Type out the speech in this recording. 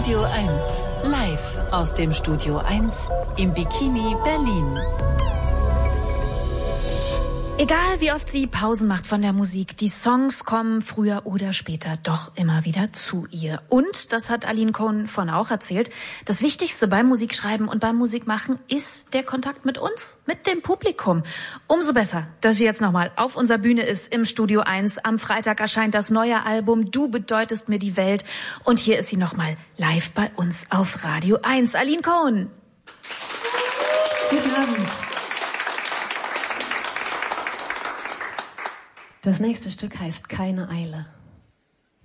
Radio 1, live aus dem Studio 1 im Bikini Berlin. Egal wie oft sie Pausen macht von der Musik, die Songs kommen früher oder später doch immer wieder zu ihr. Und, das hat Aline Cohen vorhin auch erzählt, das Wichtigste beim Musikschreiben und beim Musikmachen ist der Kontakt mit uns, mit dem Publikum. Umso besser, dass sie jetzt nochmal auf unserer Bühne ist im Studio 1. Am Freitag erscheint das neue Album Du bedeutest mir die Welt. Und hier ist sie nochmal live bei uns auf Radio 1. Aline Cohen. Guten Abend. Das nächste Stück heißt Keine Eile.